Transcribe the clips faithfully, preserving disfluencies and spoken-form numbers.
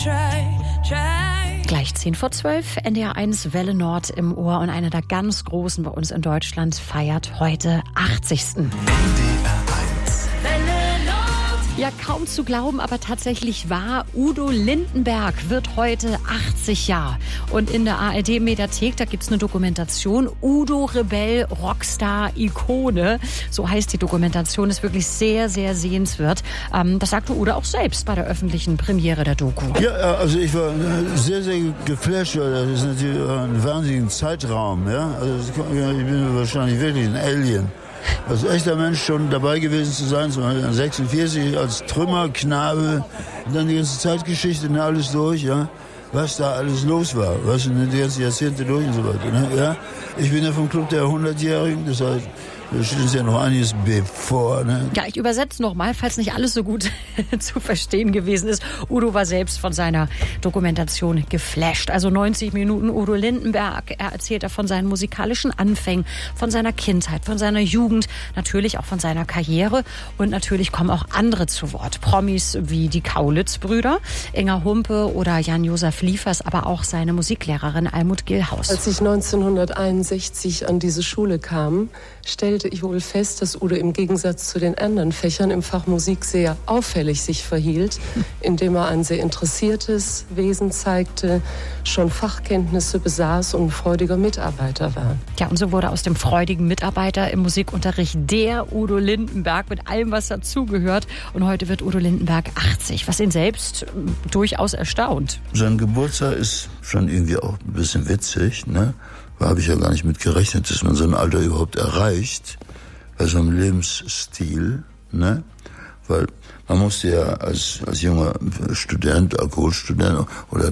Gleich zehn vor zwölf, N D R eins Welle Nord im Ohr und einer der ganz Großen bei uns in Deutschland feiert heute achtzigsten N D R eins Welle Nord. Ja, kaum zu glauben, aber tatsächlich wahr. Udo Lindenberg wird heute achtzig Jahre. Und in der A R D-Mediathek, da gibt's eine Dokumentation. Udo Rebell, Rockstar, Ikone. So heißt die Dokumentation, ist wirklich sehr, sehr sehenswert. Ähm, das sagte Udo auch selbst bei der öffentlichen Premiere der Doku. Ja, also ich war sehr, sehr geflasht. Das ist natürlich ein wahnsinniger Zeitraum. Ja? Also ich bin wahrscheinlich wirklich ein Alien. Als echter Mensch schon dabei gewesen zu sein, zum Beispiel sechsundvierzig als Trümmerknabe, und dann die ganze Zeitgeschichte und alles durch, ja, was da alles los war, was in den ganzen Jahrzehnte durch und so weiter. Ne? Ja? Ich bin ja vom Club der hundertjährigen, das heißt, da steht uns ja noch einiges bevor. Ne? Ja, ich übersetze nochmal, falls nicht alles so gut zu verstehen gewesen ist. Udo war selbst von seiner Dokumentation geflasht. Also neunzig Minuten Udo Lindenberg. Er erzählt von seinen musikalischen Anfängen, von seiner Kindheit, von seiner Jugend, natürlich auch von seiner Karriere. Und natürlich kommen auch andere zu Wort. Promis wie die Kaulitz-Brüder, Inga Humpe oder Jan-Josef Liefers, aber auch seine Musiklehrerin Almut Gillhaus. Als ich neunzehnhunderteinundsechzig an diese Schule kam, stellte ich wohl fest, dass Udo im Gegensatz zu den anderen Fächern im Fach Musik sehr auffällig sich verhielt, indem er ein sehr interessiertes Wesen zeigte, schon Fachkenntnisse besaß und ein freudiger Mitarbeiter war. Ja, und so wurde aus dem freudigen Mitarbeiter im Musikunterricht der Udo Lindenberg mit allem, was dazugehört. Und heute wird Udo Lindenberg achtzig, was ihn selbst durchaus erstaunt. Sein Geburtstag ist schon irgendwie auch ein bisschen witzig, ne? Da habe ich ja gar nicht mit gerechnet, dass man so ein Alter überhaupt erreicht, bei so einem Lebensstil, ne? Weil man musste ja als, als junger Student, Alkoholstudent oder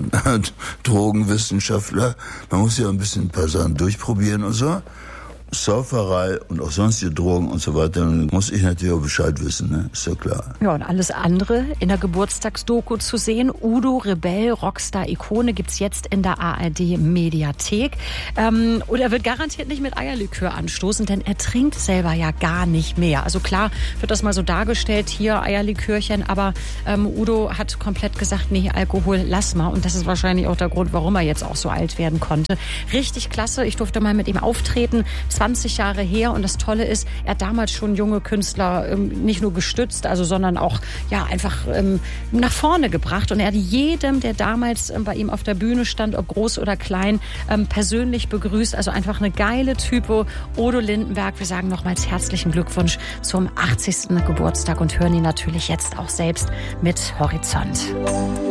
Drogenwissenschaftler, man musste ja ein bisschen ein paar Sachen durchprobieren und so. Sauferei und auch sonstige Drogen und so weiter, dann muss ich natürlich auch Bescheid wissen, ne? Ist ja klar. Ja, und alles andere in der Geburtstagsdoku zu sehen. Udo Rebell, Rockstar, Ikone, gibt's jetzt in der A R D-Mediathek. Ähm, und er wird garantiert nicht mit Eierlikör anstoßen, denn er trinkt selber ja gar nicht mehr. Also klar wird das mal so dargestellt, hier Eierlikörchen, aber ähm, Udo hat komplett gesagt, nee, Alkohol, lass mal. Und das ist wahrscheinlich auch der Grund, warum er jetzt auch so alt werden konnte. Richtig klasse, ich durfte mal mit ihm auftreten. zwanzig Jahre her, und das Tolle ist, er hat damals schon junge Künstler ähm, nicht nur gestützt, also sondern auch ja einfach ähm, nach vorne gebracht, und er hat jedem, der damals ähm, bei ihm auf der Bühne stand, ob groß oder klein, ähm, persönlich begrüßt. Also einfach eine geile Type, Udo Lindenberg. Wir sagen nochmals herzlichen Glückwunsch zum achtzigsten Geburtstag und hören ihn natürlich jetzt auch selbst mit Horizont.